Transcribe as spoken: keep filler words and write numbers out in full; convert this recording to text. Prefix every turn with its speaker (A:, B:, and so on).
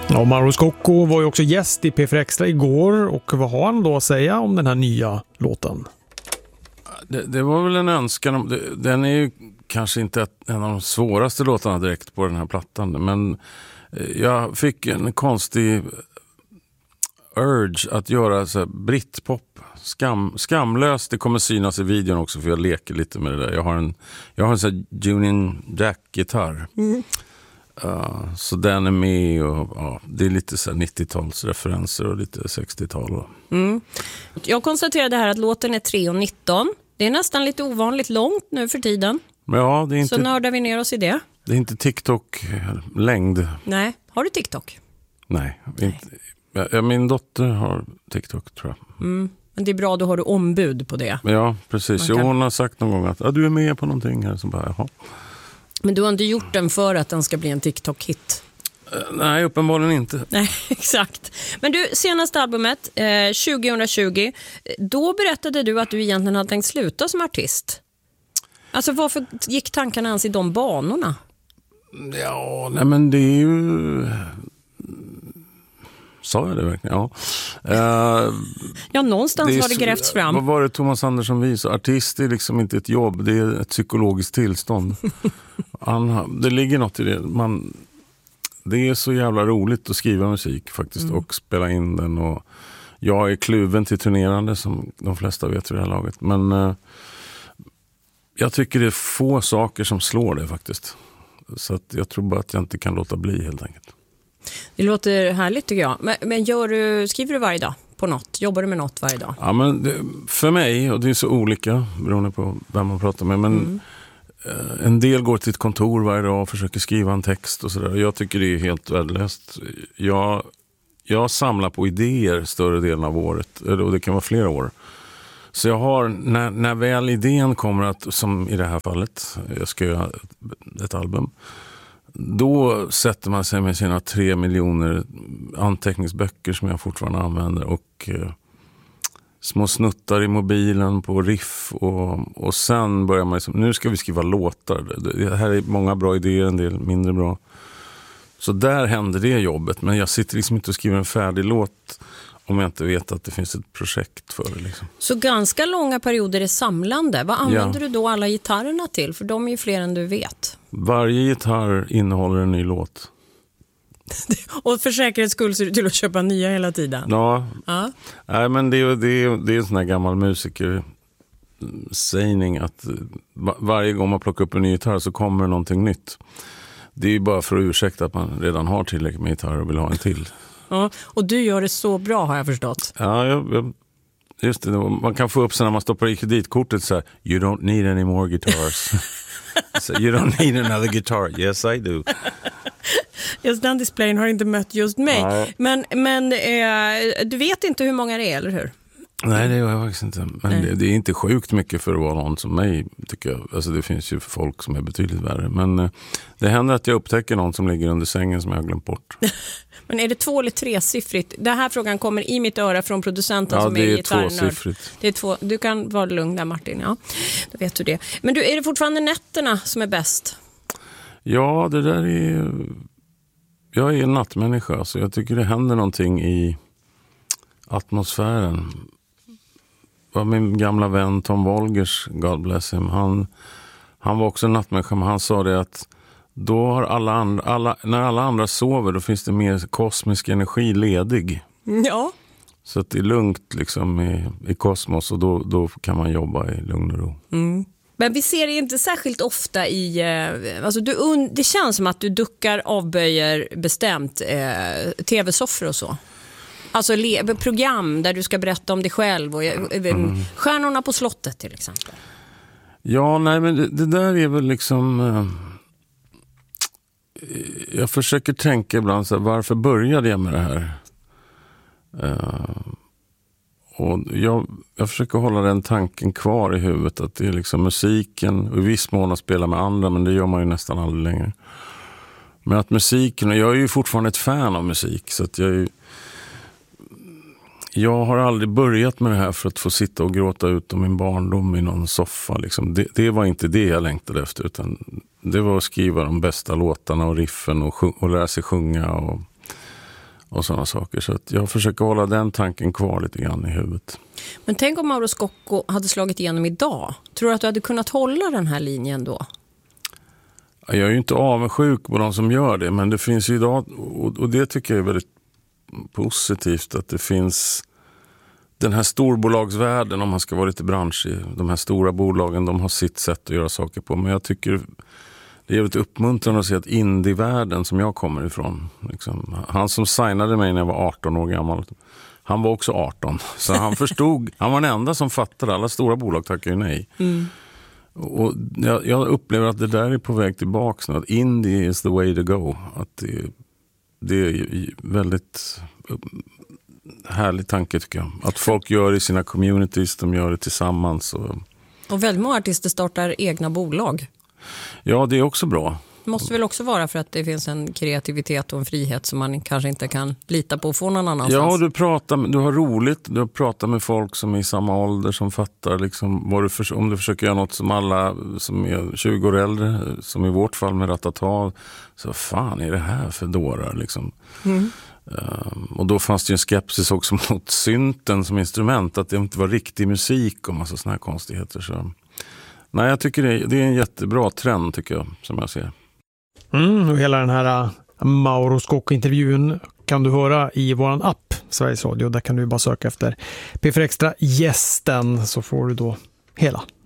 A: Ja, Mauro Scocco var ju också gäst i P fyra Extra igår, och vad har han då att säga om den här nya låten?
B: Det, det var väl en önskan. Det, den är ju kanske inte en av de svåraste låtarna direkt på den här plattan, men jag fick en konstig urge att göra så här britpop. Skam, skamlöst, det kommer synas i videon också för jag leker lite med det där. Jag har en, jag har en sån här Union Jack-gitarr. Mm. Uh, så den är med och ja, det är lite så här nittiotalsreferenser och lite sextiotal.
C: Mm. Jag konstaterade här att låten är tre och nitton. Det är nästan lite ovanligt långt nu för tiden.
B: Ja, det är inte,
C: så nördar vi ner oss i det.
B: Det är inte TikTok-längd.
C: Nej, har du TikTok?
B: Nej, Nej. Inte, ja, min dotter har TikTok tror jag.
C: Mm. Men det är bra, då har du ombud på det.
B: Ja, precis. Kan... Jo, hon har sagt någon gång att ah, du är med på någonting här. Så bara, jaha.
C: Men du har inte gjort den för att den ska bli en TikTok-hit?
B: Uh, nej, uppenbarligen inte.
C: Nej, exakt. Men du, senaste albumet, eh, tjugohundratjugo, då berättade du att du egentligen hade tänkt sluta som artist. Alltså varför gick tankarna ens i de banorna?
B: Ja, nej men det är ju... Sa jag det verkligen? Ja. Uh,
C: ja, någonstans
B: det
C: har det grävts fram.
B: Vad var det Thomas Andersson visade? Artist är liksom inte ett jobb, det är ett psykologiskt tillstånd. Han, det ligger något i det. Man, det är så jävla roligt att skriva musik faktiskt mm. och spela in den. Och jag är kluven till turnerande som de flesta vet vid det här laget. Men uh, jag tycker det är få saker som slår det faktiskt. Så att jag tror bara att jag inte kan låta bli helt enkelt.
C: Det låter härligt tycker jag. Men, men gör du, skriver du varje dag på något? Jobbar du med något varje dag?
B: Ja, men det, för mig, och det är så olika beroende på vem man pratar med, men mm. eh, en del går till ett kontor varje dag och försöker skriva en text och sådär. Jag tycker det är helt värdelöst. Jag, jag samlar på idéer större delen av året, och det kan vara flera år. Så jag har, när, när väl idén kommer att, som i det här fallet, jag ska göra ett, ett album, då sätter man sig med sina tre miljoner anteckningsböcker som jag fortfarande använder och eh, små snuttar i mobilen på riff och, och sen börjar man liksom, nu ska vi skriva låtar. Det här är många bra idéer, en del mindre bra. Så där händer det jobbet, men jag sitter liksom inte och skriver en färdig låt om jag inte vet att det finns ett projekt för det. Liksom.
C: Så ganska långa perioder är samlande. Vad använder ja. du då alla gitarrerna till? För de är ju fler än du vet.
B: Varje gitarr innehåller en ny låt.
C: Och för säkerhets skull ser du till att köpa nya hela tiden?
B: Ja.
C: ja.
B: Nej, men det är, det är, det är en sån här gammal musiker sägning att varje gång man plockar upp en ny gitarr så kommer det någonting nytt. Det är ju bara för att ursäkta att man redan har tillräckligt med gitarr och vill ha en till.
C: Ja, och du gör det så bra har jag förstått.
B: Ja, jag, jag, just det. Man kan få upp sig när man stoppar i kreditkortet så här, you don't need any more guitars. So, you don't need another guitar. Yes, I do.
C: Just den displayen har inte mött just mig. Nej. Men, men eh, du vet inte hur många det är, eller hur?
B: Nej, det gör jag faktiskt inte. Men det, det är inte sjukt mycket för att vara någon som mig, tycker jag. Alltså det finns ju folk som är betydligt värre. Men eh, det händer att jag upptäcker någon som ligger under sängen som jag har glömt bort.
C: Men är det två eller tresiffrigt? Den här frågan kommer i mitt öra från producenten
B: ja,
C: som är gitarrnörd.
B: Ja, det är tvåsiffrigt.
C: Det är två. Du kan vara lugn där, Martin. Ja, då vet du det. Men du, är det fortfarande nätterna som är bäst? Ja, det där är... Jag är en nattmänniska, så jag tycker det händer någonting i atmosfären. Var min gamla vän Tom Wolgers, God bless him, han, han var också en nattmänniska, men han sa det att då har alla andra, alla, när alla andra sover, då finns det mer kosmisk energi ledig. Ja.
B: Så att det är lugnt liksom i, i kosmos, och då, då kan man jobba i lugn och ro.
C: Mm. Men vi ser det inte särskilt ofta i... Alltså du, det känns som att du duckar, avböjer bestämt eh, tv-soffor och så. Alltså le, program där du ska berätta om dig själv och mm. Stjärnorna på slottet till exempel.
B: Ja, nej men det, det där är väl liksom... Eh, jag försöker tänka ibland så här, varför började jag med det här? Eh, och jag, jag försöker hålla den tanken kvar i huvudet, att det är liksom musiken, och i viss mån att spela med andra, men det gör man ju nästan aldrig längre. Men att musiken, och jag är ju fortfarande ett fan av musik, så att jag är ju, jag har aldrig börjat med det här för att få sitta och gråta ut om min barndom i någon soffa. Liksom. Det, det var inte det jag längtade efter, utan det var att skriva de bästa låtarna och riffen och, sjung, och lära sig sjunga. Och, och sådana saker. Så att jag försöker hålla den tanken kvar lite grann i huvudet.
C: Men tänk om Mauro Scocco hade slagit igenom idag. Tror du att du hade kunnat hålla den här linjen då?
B: Jag är ju inte avundsjuk på de som gör det, men det finns ju idag, och det tycker jag är väldigt positivt, att det finns den här storbolagsvärlden, om man ska vara lite branschig. De här stora bolagen, de har sitt sätt att göra saker på, men jag tycker det är väldigt uppmuntrande att se att indievärlden som jag kommer ifrån, liksom, han som signade mig när jag var arton år gammal, han var också arton, så han förstod, han var den enda som fattade, alla stora bolag tackar ju nej. Mm. Och jag, jag upplever att det där är på väg tillbaka nu, att indie is the way to go, att det, det är väldigt härlig tanke tycker jag, att folk gör det i sina communities, de gör det tillsammans. Och,
C: och väldigt många artister startar egna bolag.
B: Ja, det är också bra.
C: Det måste väl också vara för att det finns en kreativitet och en frihet som man kanske inte kan lita på och få någon annanstans.
B: Ja, du, pratar, du har roligt. Du pratar med folk som är i samma ålder som fattar liksom, vad du för, om du försöker göra något som alla som är tjugo år äldre, som i vårt fall med Ratata, så fan är det här för dårar liksom. Mm. Um, och då fanns det ju en skepsis också mot synten som instrument, att det inte var riktig musik och massa såna här konstigheter. Så. Nej, jag tycker det är, det är en jättebra trend tycker jag, som jag ser.
A: Mm, och hela den här uh, Mauro Scocco-intervjun kan du höra i våran app Sveriges Radio. Där kan du bara söka efter P fyra Extra gästen, så får du då hela